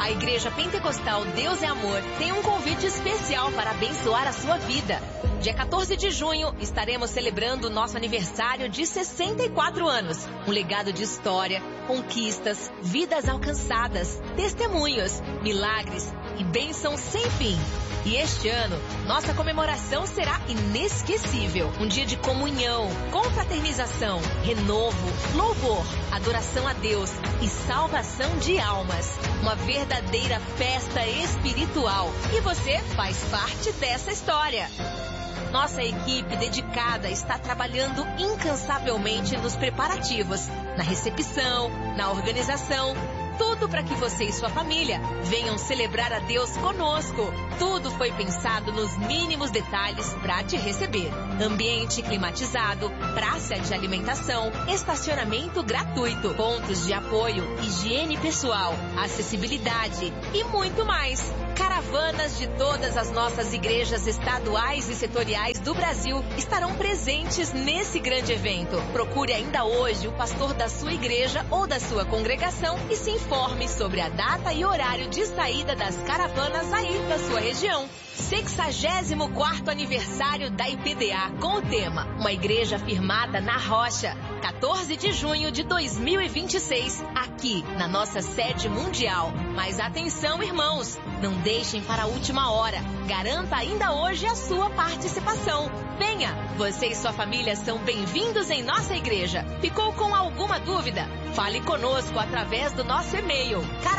A Igreja Pentecostal Deus é Amor tem um convite especial para abençoar a sua vida. Dia 14 de junho, estaremos celebrando nosso aniversário de 64 anos. Um legado de história, conquistas, vidas alcançadas, testemunhos, milagres e bênçãos sem fim. E este ano, nossa comemoração será inesquecível. Um dia de comunhão, confraternização, renovo, louvor, adoração a Deus e salvação de almas. Uma verdadeira festa espiritual. E você faz parte dessa história. Nossa equipe dedicada está trabalhando incansavelmente nos preparativos, na recepção, na organização. Tudo para que você e sua família venham celebrar a Deus conosco. Tudo foi pensado nos mínimos detalhes para te receber. Ambiente climatizado, praça de alimentação, estacionamento gratuito, pontos de apoio, higiene pessoal, acessibilidade e muito mais. Caravanas de todas as nossas igrejas estaduais e setoriais do Brasil estarão presentes nesse grande evento. Procure ainda hoje o pastor da sua igreja ou da sua congregação e se informe sobre a data e horário de saída das caravanas aí da sua região. 64º aniversário da IPDA com o tema Uma Igreja Firmada na Rocha. 14 de junho de 2026, aqui na nossa sede mundial. Mas atenção, irmãos, não deixem para a última hora. Garanta ainda hoje a sua participação. Venha, você e sua família são bem-vindos em nossa igreja. Ficou com alguma dúvida? Fale conosco através do nosso e-mail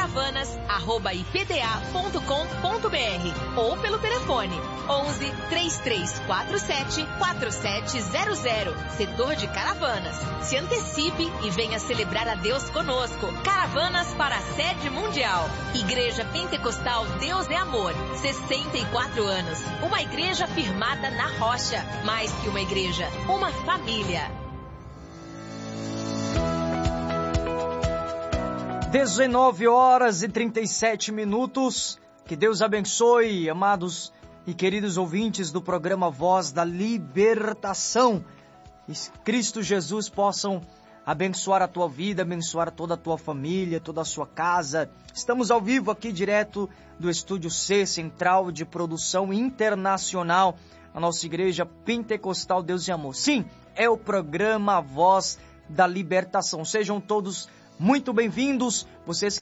caravanas@ipda.com.br ou pelo telefone 11 3347 4700, setor de caravanas. Se antecipe e venha celebrar a Deus conosco. Caravanas para a sede mundial. Igreja Pentecostal Deus é Amor, 64 anos. Uma igreja firmada na rocha. Mais que uma igreja, uma família. 19h37. Que Deus abençoe, amados e queridos ouvintes do programa Voz da Libertação. E Cristo Jesus possam abençoar a tua vida, abençoar toda a tua família, toda a sua casa. Estamos ao vivo aqui direto do Estúdio C, Central de Produção Internacional, a nossa Igreja Pentecostal Deus e Amor. Sim, é o programa Voz da Libertação. Sejam todos muito bem-vindos, vocês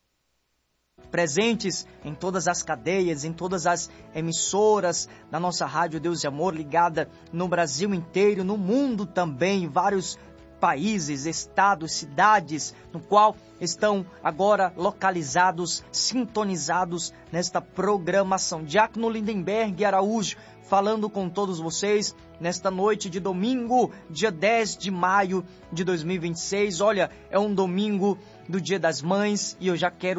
presentes em todas as cadeias, em todas as emissoras da nossa Rádio Deus e Amor, ligada no Brasil inteiro, no mundo também, em vários países, estados, cidades, no qual estão agora localizados, sintonizados nesta programação. Diácono Lindenberg Araújo, falando com todos vocês nesta noite de domingo, dia 10 de maio de 2026. Olha, é um domingo do Dia das Mães e eu já quero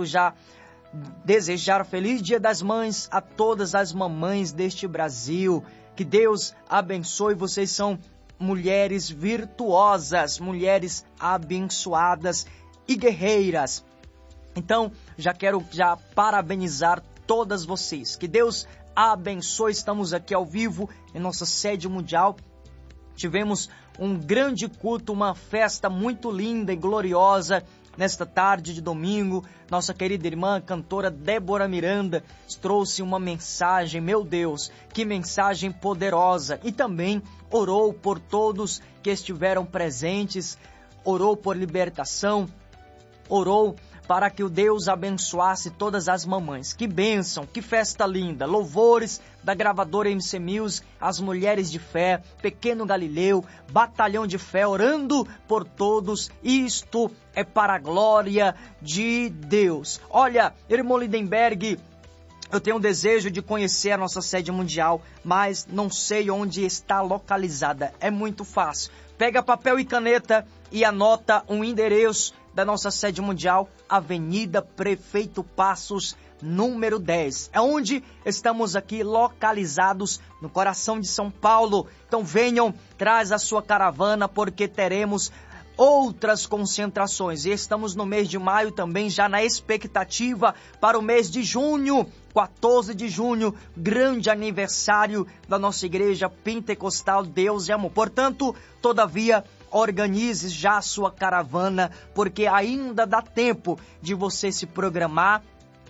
desejar feliz Dia das Mães a todas as mamães deste Brasil. Que Deus abençoe, vocês são mulheres virtuosas, mulheres abençoadas e guerreiras. Então, já quero parabenizar todas vocês. Que Deus abençoe. Estamos aqui ao vivo em nossa sede mundial. Tivemos um grande culto, uma festa muito linda e gloriosa nesta tarde de domingo. Nossa querida irmã, cantora Débora Miranda, trouxe uma mensagem, meu Deus, que mensagem poderosa. E também orou por todos que estiveram presentes, orou por libertação, orou para que o Deus abençoasse todas as mamães. Que bênção, que festa linda. Louvores da gravadora MC Music, as mulheres de fé, Pequeno Galileu, Batalhão de Fé, orando por todos. Isto é para a glória de Deus. Olha, irmão Lindenberg, eu tenho um desejo de conhecer a nossa sede mundial, mas não sei onde está localizada. É muito fácil. Pega papel e caneta e anota um endereço da nossa sede mundial, Avenida Prefeito Passos, número 10. É onde estamos aqui localizados, no coração de São Paulo. Então venham, traz a sua caravana, porque teremos outras concentrações. E estamos no mês de maio também, já na expectativa para o mês de junho, 14 de junho, grande aniversário da nossa Igreja Pentecostal Deus e Amor. Portanto, todavia, organize já a sua caravana, porque ainda dá tempo de você se programar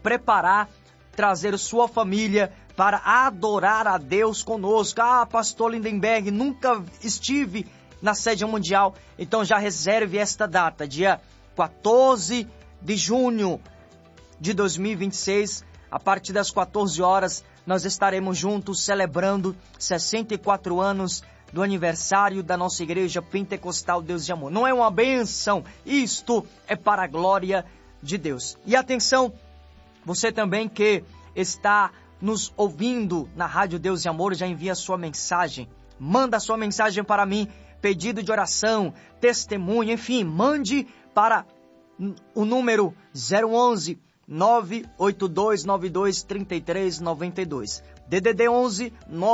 preparar, trazer sua família para adorar a Deus conosco. Pastor Lindenberg, nunca estive na sede mundial. Então já reserve esta data, dia 14 de junho de 2026, a partir das 14 horas, nós estaremos juntos celebrando 64 anos do aniversário da nossa Igreja Pentecostal Deus de Amor. Não é uma bênção, isto é para a glória de Deus. E atenção, você também que está nos ouvindo na Rádio Deus de Amor, já envia sua mensagem. Manda sua mensagem para mim, pedido de oração, testemunho, enfim, mande para o número 011 982923392. DDD 11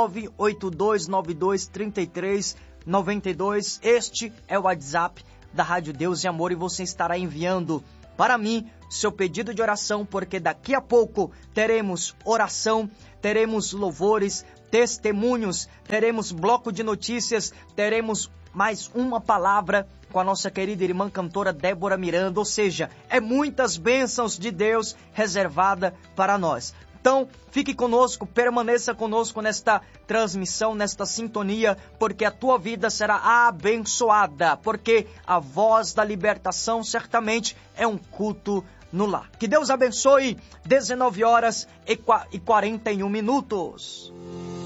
982923392. Este é o WhatsApp da Rádio Deus de Amor e você estará enviando para mim seu pedido de oração, porque daqui a pouco teremos oração, teremos louvores, testemunhos, teremos bloco de notícias, teremos mais uma palavra com a nossa querida irmã cantora Débora Miranda, ou seja, é muitas bênçãos de Deus reservada para nós. Então, fique conosco, permaneça conosco nesta transmissão, nesta sintonia, porque a tua vida será abençoada, porque a voz da libertação certamente é um culto no lar. Que Deus abençoe. 19 horas e 41 minutos.